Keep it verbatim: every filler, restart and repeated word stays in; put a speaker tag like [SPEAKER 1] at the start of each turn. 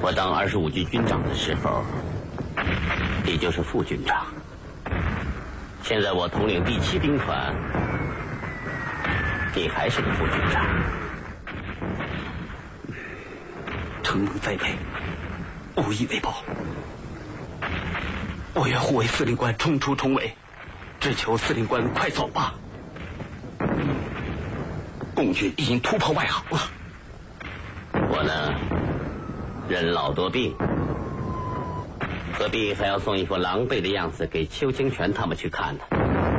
[SPEAKER 1] 我当二十五军军长的时候，你就是副军长。现在我统领第七兵团，你还是个副军长。
[SPEAKER 2] 承蒙栽培，无以为报。我愿护卫司令官冲出重围，只求司令官快走吧。共军已经突破外行了。
[SPEAKER 1] 我呢，人老多病，何必还要送一副狼狈的样子给邱清泉他们去看呢？